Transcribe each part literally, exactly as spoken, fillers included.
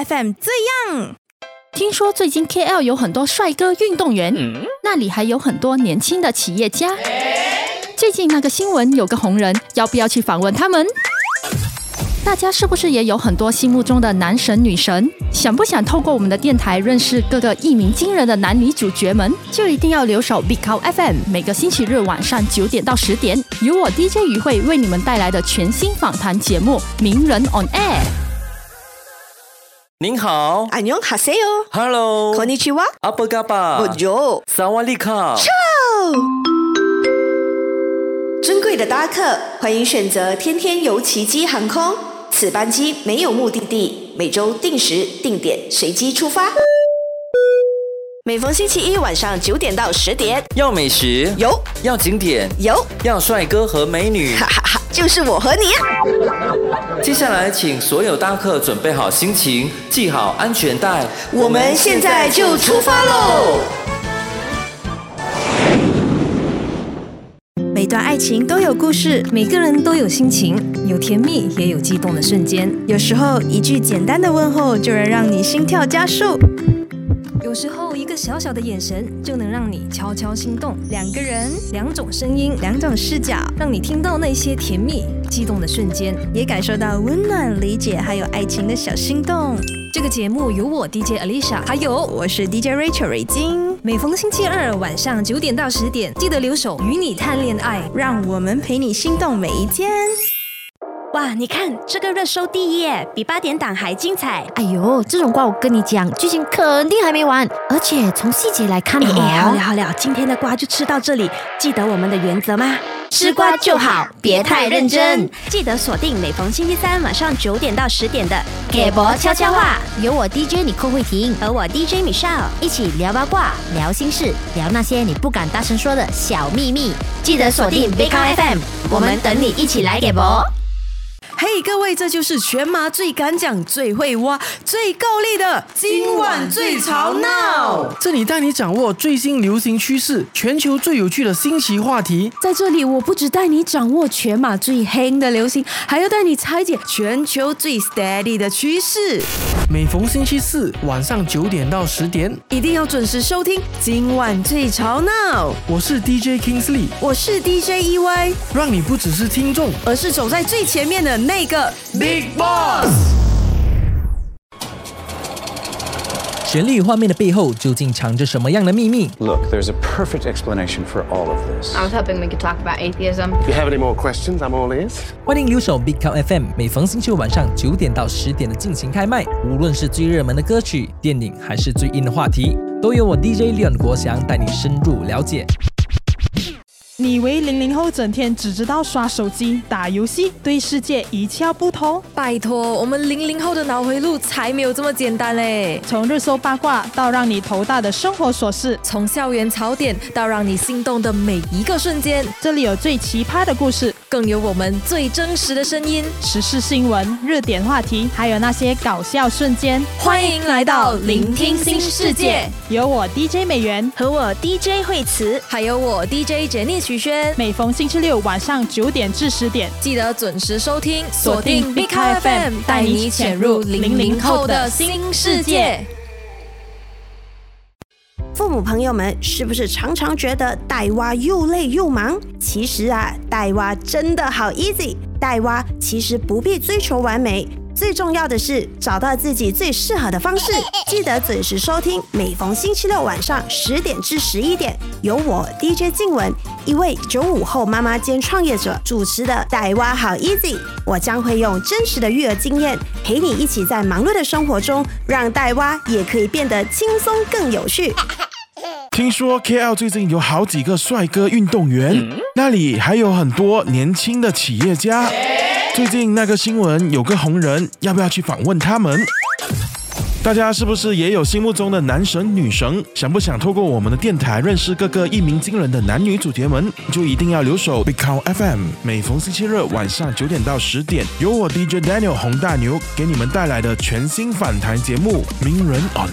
F M 这样。 听说最近 K L 有很多帅哥运动员、嗯、那里还有很多年轻的企业家。最近那个新闻有个红人，要不要去访问他们？大家是不是也有很多心目中的男神女神？想不想透过我们的电台认识各个一鸣惊人的男女主角们？就一定要留守 Big Cow F M， 每个星期日晚上九点到十点，由我 D J 于慧为你们带来的全新访谈节目《名人 on Air》。 您好， 안녕하세요。 Hello， konnichiwa， apa kabar， Bonjour， 사와디카。 尊贵的搭客，欢迎选择天天游奇迹航空。此班机没有目的地，每周定时定点随机出发。每逢星期一晚上九点到十点， 要美食有， 要景点有， 要帅哥和美女， 哈哈哈，就是我和你啊！ 接下来，请所有搭客准备好心情，系好安全带， 我们现在就出发喽！每段爱情都有故事， 每个人都有心情，有甜蜜也有激动的瞬间。 有时候一句简单的问候就能让你心跳加速， 有时候一个小小的眼神就能让你悄悄心动。两个人，两种声音， 两种视角， 让你听到那些甜蜜激动的瞬间， 也感受到温暖、理解还有爱情的小心动。 这个节目由我 D J Alicia， 还有我是 D J Rachel 瑞金。 每逢星期二晚上九点到十点，记得留守与你谈恋爱， 让我们陪你心动每一天。 哇，你看这个热搜第一耶，比八点档还精彩。 哎呦，这种瓜我跟你讲，剧情肯定还没完，而且从细节来看哦。 哎哎，好了好了，今天的瓜就吃到这里。记得我们的原则吗？吃瓜就好，别太认真。记得锁定每逢星期三晚上九点到十点的给博悄悄话， 由我 D J 你寇慧婷和我 D J Michelle 一起聊八卦、聊心事、聊那些你不敢大声说的小秘密。 记得锁定 Big Cow F M， 我们等你一起来给博。 嘿、hey, 各位，这就是全马最敢讲、最会挖、最够力的今晚最吵闹。 这里带你掌握最新流行趋势，全球最有趣的新奇话题。 在这里，我不只带你掌握全马最黑的流行，还要带你拆解全球最 steady 的趋势。 每逢星期四晚上九点到十点， 一定要准时收听今晚最吵闹。 我是 D J Kingsley， 我是 D J E Y， 让你不只是听众， 而是走在最前面的那个 Big Boss。 旋律画面的背后究竟藏着什么样的秘密 ？Look, there's a perfect explanation for all of this. I was hoping we could talk about atheism. If you have any more questions, I'm all ears. 欢迎留守 Big Cow F M， 每逢星期五晚上九点到十点的尽情开麦，无论是最热门的歌曲、电影，还是最硬的话题，都由我 D J Leon 国祥带你深入了解。 你以为零零后整天只知道刷手机、打游戏，对世界一窍不通？ 拜托，我们零零后的脑回路才没有这么简单嘞！ 从热搜八卦到让你头大的生活琐事， 从校园槽点到让你心动的每一个瞬间， 这里有最奇葩的故事， 更有我们最真实的声音， 时事新闻、热点话题，还有那些搞笑瞬间。 欢迎来到聆听新世界， 有我 D J 美元和我 D J 惠慈， 还有我 D J 杰尼徐轩。 每逢星期六晚上九点至十点， 记得准时收听，锁定 Big Cow F M， 带你潜入零零后的新世界。 父母朋友们，是不是常常觉得带娃又累又忙？其实啊，带娃真的好 easy。带娃其实不必追求完美，最重要的是找到自己最适合的方式。记得准时收听，每逢星期六晚上十点至十一点，由我 D J 静雯，一位九五后妈妈兼创业者主持的带娃好 easy。我将会用真实的育儿经验，陪你一起在忙碌的生活中，让带娃也可以变得轻松更有趣。 听说 K L 最近有好几个帅哥运动员，嗯、那里还有很多年轻的企业家。最近那个新闻有个红人，要不要去访问他们？大家是不是也有心目中的男神女神？想不想透过我们的电台认识各个一鸣惊人的男女主角们？就一定要留守 Big Cow F M， 每逢星期日晚上九点到十点，由我 D J Daniel 洪大牛给你们带来的全新访谈节目《名人 on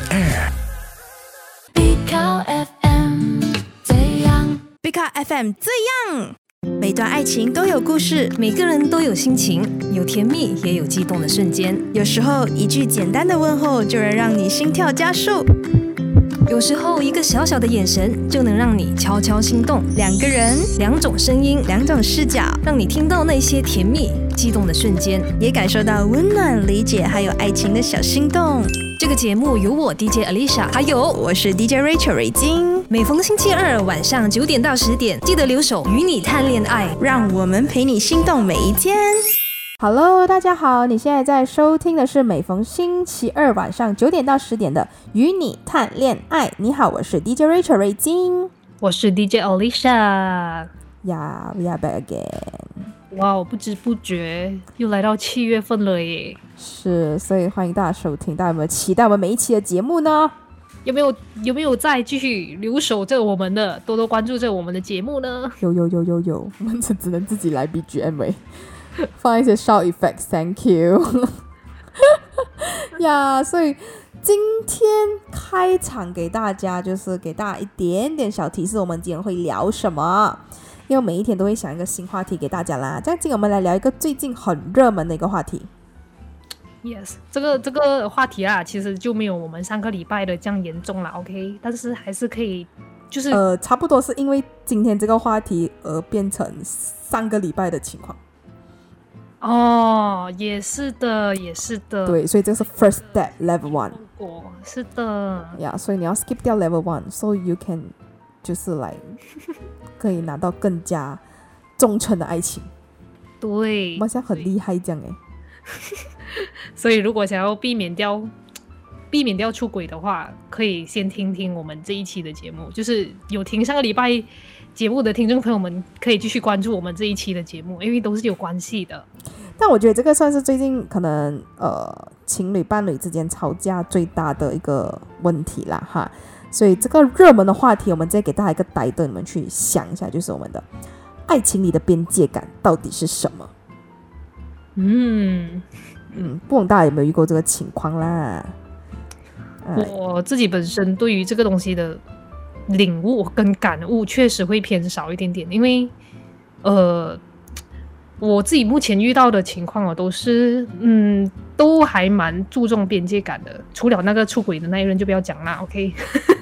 Air》。 Big Cow F M 这样，Big Cow F M 这样。 每段爱情都有故事， 每个人都有心情，有甜蜜也有激动的瞬间。 有时候一句简单的问候就能让你心跳加速， 有时候一个小小的眼神就能让你悄悄心动。 两个人， 两种声音， 两种视角， 让你听到那些甜蜜激动的瞬间， 也感受到温暖、理解还有爱情的小心动。 这个节目由我 D J Alicia， 还有我是 D J Rachel 瑞金， 每逢星期二晚上九点到十点，记得留守与你谈恋爱， 让我们陪你心动每一天。 Hello， 大家好，你现在在收听的是每逢星期二晚上九点到十点的与你谈恋爱。你好，我是 D J Rachel 瑞金， 我是 D J Alicia。 呀、yeah, ，We are back again。 哇、wow, 不知不觉又来到七月份了耶！ 是，所以欢迎大家收听。大家有没有期待我们每一期的节目呢？ 有没有有没有再继续留守着我们的，多多关注着我们的节目呢？ 有有有有有，我们只能自己来 B G M 哎，放一些 sound effects，Thank you 呀。yeah, 所以今天开场给大家就是给大家一点点小提示，我们今天会聊什么？因为每一天都会想一个新话题给大家啦。这样今天我们来聊一个最近很热门的一个话题。 Yes， 这个这个话题啊，其实就没有我们上个礼拜的这样严重啦 ，OK， 但是还是可以，就是呃，差不多是因为今天这个话题而变成上个礼拜的情况。 哦，也是的，也是的。 对，所以这是 first step level one。 哦，是的。 呀、yeah, ，所以你要 skip 掉 level one，so you can 就是来可以拿到更加忠诚的爱情。 对， 好像很厉害这样哎。 所以如果想要避免掉避免掉出轨的话，可以先听听我们这一期的节目，就是有听上个礼拜节目的听众朋友们可以继续关注我们这一期的节目，因为都是有关系的。 但我觉得这个算是最近可能呃情侣伴侣之间吵架最大的一个问题啦哈，所以这个热门的话题我们再给大家一个带动你们去想一下，就是我们的爱情里的边界感到底是什么。 嗯嗯，不懂大家有没有遇过这个情况啦？ 我自己本身对于这个东西的领悟跟感悟确实会偏少一点点，因为呃，我自己目前遇到的情况啊，都是嗯，都还蛮注重边界感的，除了那个出轨的那一任就不要讲啦 ，OK 。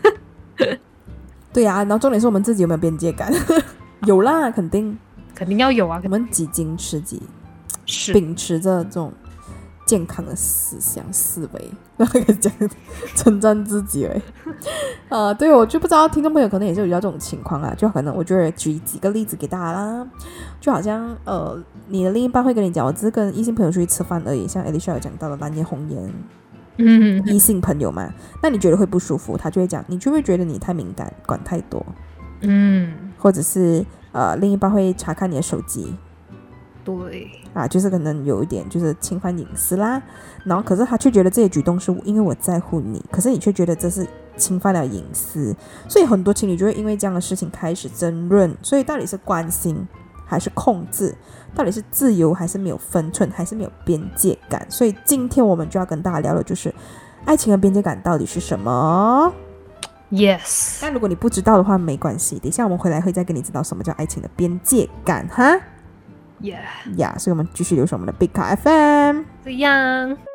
对啊，然后重点是我们自己有没有边界感？有啦，肯定肯定要有啊， 我们几斤吃几。秉持着这种健康的思想思维，这样称赞自己哎，呃，对，我就不知道听众朋友可能也是有遇到这种情况啊，就可能我觉得举几个例子给大家啦，就好像呃，你的另一半会跟你讲，我只是跟异性朋友出去吃饭而已，像 Alicia 有讲到的蓝颜红颜，嗯，异性朋友嘛，那你觉得会不舒服，他就会讲，你就会觉得你太敏感，管太多， 嗯， 或者是呃，另一半会查看你的手机。 对啊，就是可能有一点就是侵犯隐私啦，然后可是他却觉得这些举动是因为我在乎你，可是你却觉得这是侵犯了隐私，所以很多情侣就会因为这样的事情开始争论，所以到底是关心还是控制，到底是自由还是没有分寸，还是没有边界感，所以今天我们就要跟大家聊的就是爱情的边界感到底是什么。 Yes， 但如果你不知道的话没关系，等一下我们回来会再跟你知道什么叫爱情的边界感哈。 Yeah， yeah, 所以我们继续留守我们的 Big Car F M。 这样。